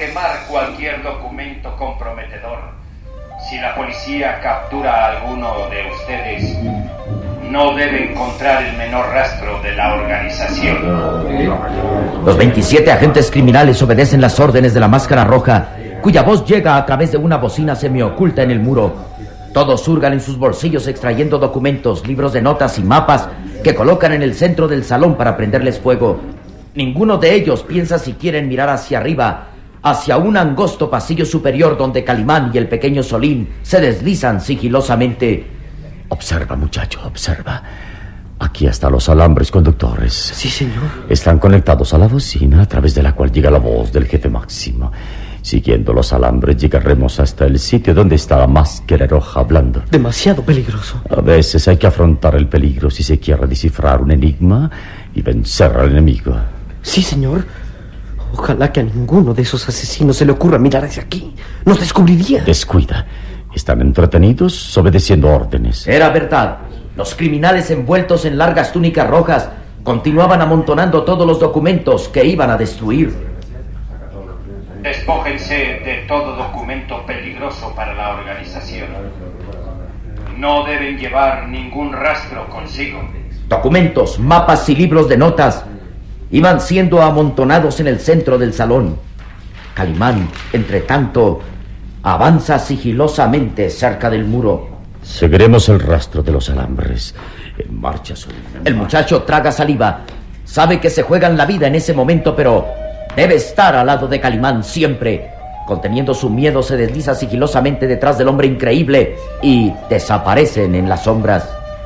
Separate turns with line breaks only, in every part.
quemar cualquier documento comprometedor. Si la policía captura a alguno de ustedes, no debe encontrar el menor rastro de la organización.
Los 27 agentes criminales obedecen las órdenes de la Máscara Roja, cuya voz llega a través de una bocina semioculta en el muro. Todos hurgan en sus bolsillos extrayendo documentos, libros de notas y mapas que colocan en el centro del salón para prenderles fuego. Ninguno de ellos piensa siquiera en mirar hacia arriba, hacia un angosto pasillo superior donde Calimán y el pequeño Solín se deslizan sigilosamente.
Observa, muchacho, observa. Aquí están los alambres conductores.
Sí, señor.
Están conectados a la bocina a través de la cual llega la voz del jefe máximo. Siguiendo los alambres llegaremos hasta el sitio donde está la Máscara Roja hablando.
Demasiado peligroso.
A veces hay que afrontar el peligro si se quiere descifrar un enigma y vencer al enemigo.
Sí, señor. Ojalá que a ninguno de esos asesinos se le ocurra mirar hacia aquí. Nos descubriría.
Descuida. Están entretenidos obedeciendo órdenes.
Era verdad. Los criminales envueltos en largas túnicas rojas continuaban amontonando todos los documentos que iban a destruir.
Despójense de todo documento peligroso para la organización. No deben llevar ningún rastro consigo.
Documentos, mapas y libros de notas iban siendo amontonados en el centro del salón. Calimán, entre tanto, avanza sigilosamente cerca del muro.
Seguiremos el rastro de los alambres. En marcha, Solín.
El muchacho traga saliva. Sabe que se juegan la vida en ese momento, pero debe estar al lado de Calimán siempre. Conteniendo su miedo, se desliza sigilosamente detrás del hombre increíble y desaparecen en las sombras.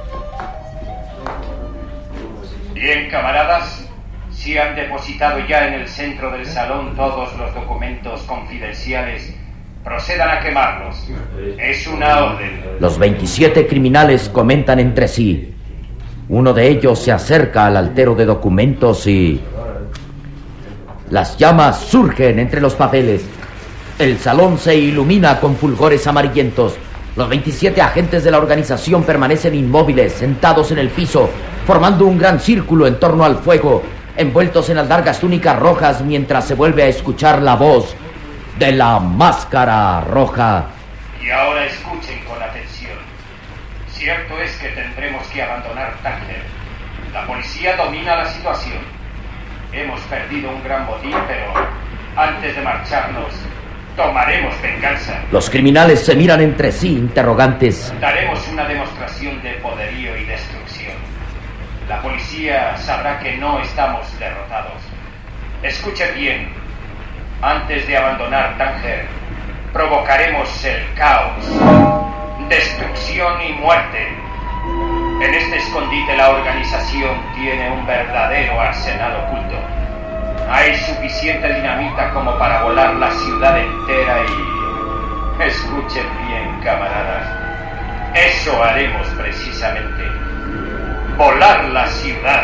Bien, camaradas, si han depositado ya en el centro del salón todos los documentos confidenciales, procedan a quemarlos. Es una orden.
Los 27 criminales comentan entre sí. Uno de ellos se acerca al altero de documentos y las llamas surgen entre los papeles. El salón se ilumina con fulgores amarillentos. Los 27 agentes de la organización permanecen inmóviles, sentados en el piso, formando un gran círculo en torno al fuego, envueltos en las largas túnicas rojas, mientras se vuelve a escuchar la voz de la Máscara Roja.
Y ahora escuchen con atención. Cierto es que tendremos que abandonar Tánger. La policía domina la situación. Hemos perdido un gran botín, pero antes de marcharnos, tomaremos venganza.
Los criminales se miran entre sí, interrogantes.
Daremos una demostración de poderío y destrucción. La policía sabrá que no estamos derrotados. Escuchen bien. Antes de abandonar Tánger, provocaremos el caos, destrucción y muerte. En este escondite la organización tiene un verdadero arsenal oculto. Hay suficiente dinamita como para volar la ciudad entera y... Escuchen bien, camaradas. Eso haremos precisamente. Volar la ciudad.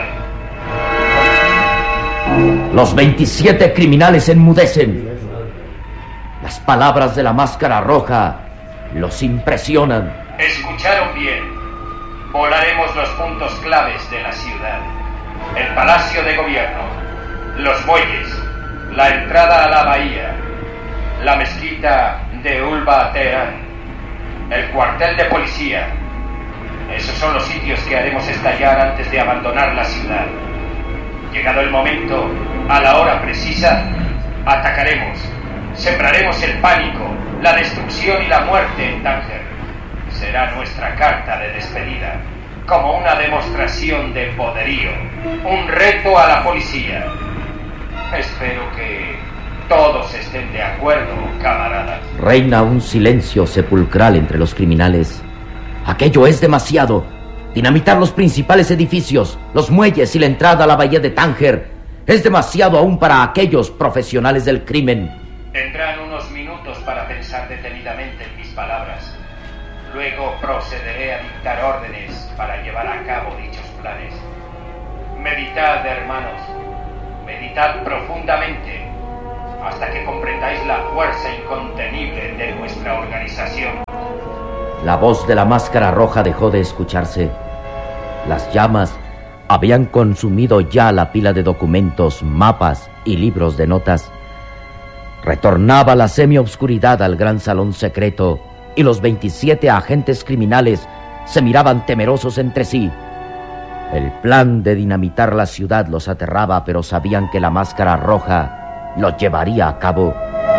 Los 27 criminales enmudecen. Las palabras de la Máscara Roja los impresionan.
Escucharon bien. Volaremos los puntos claves de la ciudad. El Palacio de Gobierno, los muelles, la entrada a la bahía, la mezquita de Ulba Teherán, el cuartel de policía. Esos son los sitios que haremos estallar antes de abandonar la ciudad. Llegado el momento, a la hora precisa, atacaremos. Sembraremos el pánico, la destrucción y la muerte en Tánger. Será nuestra carta de despedida, como una demostración de poderío, un reto a la policía. Espero que todos estén de acuerdo, camaradas.
Reina un silencio sepulcral entre los criminales. Aquello es demasiado. Dinamitar los principales edificios, los muelles y la entrada a la bahía de Tánger es demasiado aún para aquellos profesionales del crimen.
Tendrán unos minutos para pensar detenidamente en mis palabras. Luego procederé a dictar órdenes para llevar a cabo dichos planes. Meditad, hermanos. Meditad profundamente hasta que comprendáis la fuerza incontenible de nuestra organización.
La voz de la Máscara Roja dejó de escucharse. Las llamas habían consumido ya la pila de documentos, mapas y libros de notas. Retornaba la semiobscuridad al gran salón secreto y los 27 agentes criminales se miraban temerosos entre sí. El plan de dinamitar la ciudad los aterraba, pero sabían que la máscara roja lo llevaría a cabo.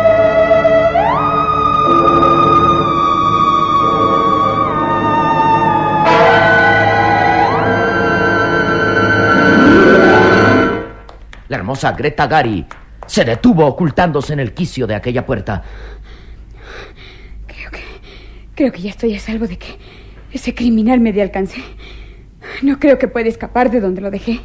La hermosa Greta Gary se detuvo ocultándose en el quicio de aquella puerta.
Creo que ya estoy a salvo de que ese criminal me dé alcance. No creo que pueda escapar de donde lo dejé.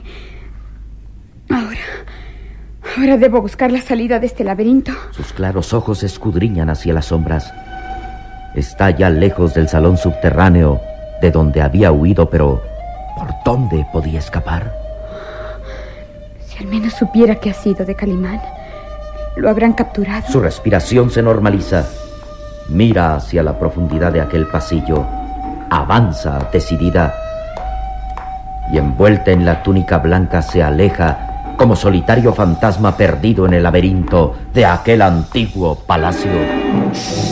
Ahora debo buscar la salida de este laberinto.
Sus claros ojos escudriñan hacia las sombras. Está ya lejos del salón subterráneo de donde había huido, pero ¿por dónde podía escapar?
Si al menos supiera qué ha sido de Calimán. Lo habrán capturado.
Su respiración se normaliza. Mira hacia la profundidad de aquel pasillo. Avanza decidida. Y envuelta en la túnica blanca se aleja como solitario fantasma perdido en el laberinto de aquel antiguo palacio.